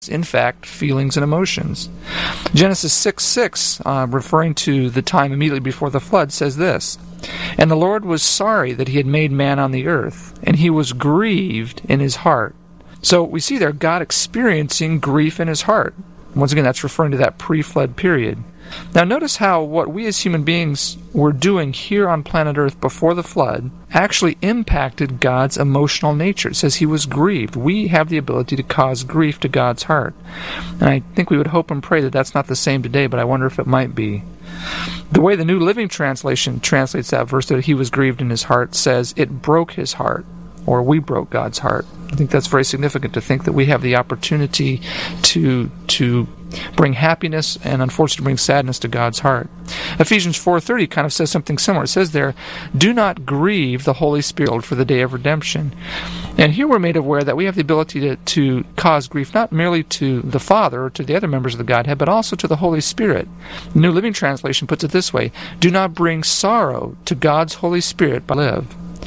in fact, feelings and emotions. Genesis 6:6, referring to the time immediately before the flood, says this, "And the Lord was sorry that he had made man on the earth, and he was grieved in his heart." So we see there God experiencing grief in his heart. Once again, that's referring to that pre-flood period. Now notice how what we as human beings were doing here on planet Earth before the flood actually impacted God's emotional nature. It says he was grieved. We have the ability to cause grief to God's heart. And I think we would hope and pray that that's not the same today, but I wonder if it might be. The way the New Living Translation translates that verse, that he was grieved in his heart, says it broke his heart, or we broke God's heart. I think that's very significant to think that we have the opportunity to bring happiness and unfortunately bring sadness to God's heart. Ephesians 4:30 kind of says something similar. It says there, "Do not grieve the Holy Spirit for the day of redemption." And here we're made aware that we have the ability to cause grief not merely to the Father or to the other members of the Godhead, but also to the Holy Spirit. The New Living Translation puts it this way, "Do not bring sorrow to God's Holy Spirit but live."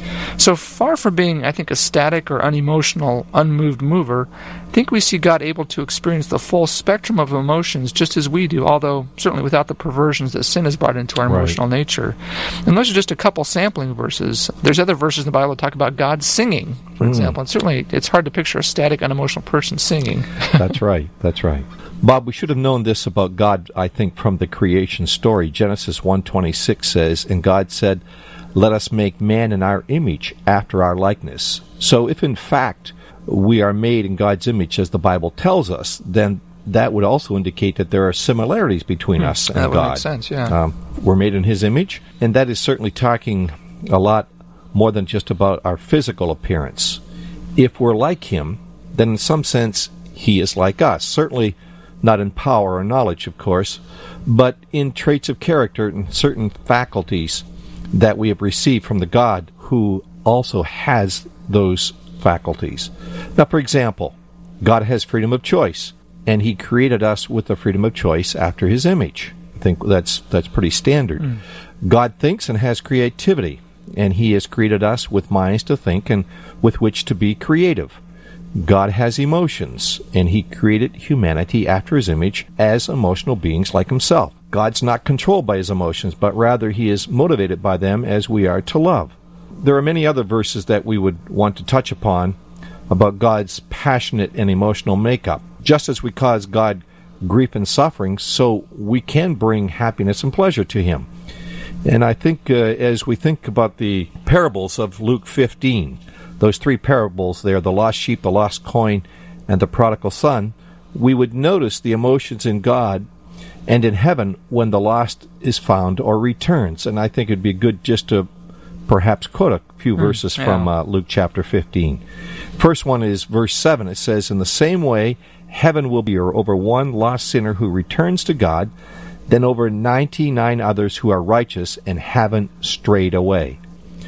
So far from being, I think, a static or unemotional, unmoved mover, I think we see God able to experience the full spectrum of emotions just as we do, although certainly without the perversions that sin has brought into our emotional nature. And those are just a couple sampling verses. There's other verses in the Bible that talk about God singing, for example. And certainly it's hard to picture a static, unemotional person singing. That's right. That's right. Bob, we should have known this about God, I think, from the creation story. Genesis 1:26 says, "And God said, let us make man in our image, after our likeness." So if in fact we are made in God's image, as the Bible tells us, then that would also indicate that there are similarities between us and God. That would make sense, yeah. We're made in his image, and that is certainly talking a lot more than just about our physical appearance. If we're like him, then in some sense he is like us. Certainly not in power or knowledge, of course, but in traits of character and certain faculties that we have received from the God who also has those faculties. Now, for example, God has freedom of choice, and he created us with the freedom of choice after his image. I think that's pretty standard. God thinks and has creativity, and he has created us with minds to think and with which to be creative. God has emotions, and he created humanity after his image as emotional beings like himself. God's not controlled by his emotions, but rather he is motivated by them as we are to love. There are many other verses that we would want to touch upon about God's passionate and emotional makeup. Just as we cause God grief and suffering, so we can bring happiness and pleasure to him. And I think as we think about the parables of Luke 15, those three parables there, the lost sheep, the lost coin, and the prodigal son, we would notice the emotions in God and in heaven when the lost is found or returns. And I think it'd be good just to perhaps quote a few verses from Luke chapter 15. First one is verse 7. It says, "In the same way, heaven will be over one lost sinner who returns to God, than over 99 others who are righteous and haven't strayed away."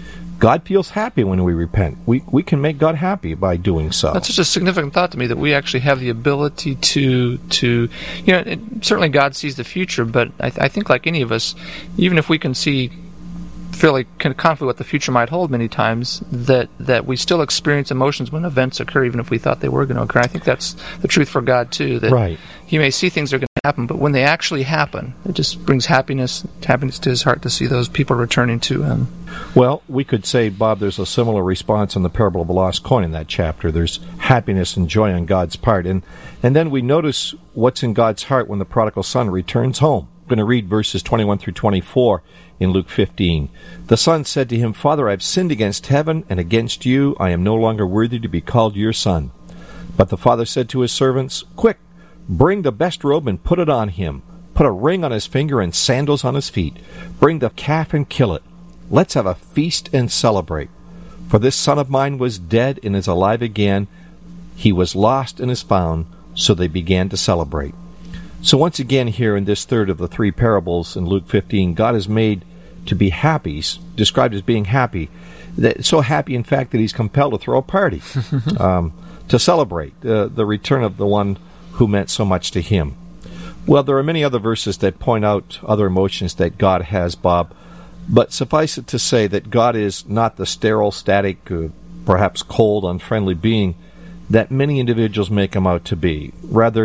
God feels happy when we repent. We can make God happy by doing so. That's such a significant thought to me, that we actually have the ability to certainly God sees the future, but I think like any of us, even if we can see fairly confidently what the future might hold many times, that we still experience emotions when events occur, even if we thought they were going to occur. I think that's the truth for God, too, that he may see things are going to happen, but when they actually happen, it just brings happiness to his heart to see those people returning to him. Well, we could say, Bob, there's a similar response in the parable of the lost coin in that chapter. There's happiness and joy on God's part. And then we notice what's in God's heart when the prodigal son returns home. I'm going to read verses 21 through 24 in Luke 15. "The son said to him, 'Father, I have sinned against heaven and against you. I am no longer worthy to be called your son.' But the father said to his servants, 'Quick, bring the best robe and put it on him. Put a ring on his finger and sandals on his feet. Bring the calf and kill it. Let's have a feast and celebrate. For this son of mine was dead and is alive again. He was lost and is found.' So they began to celebrate." So once again here in this third of the three parables in Luke 15, God is made to be happy. He's described as being happy. So happy, in fact, that he's compelled to throw a party to celebrate the return of the one who meant so much to him. Well, there are many other verses that point out other emotions that God has, Bob, but suffice it to say that God is not the sterile, static, perhaps cold, unfriendly being that many individuals make him out to be. Rather,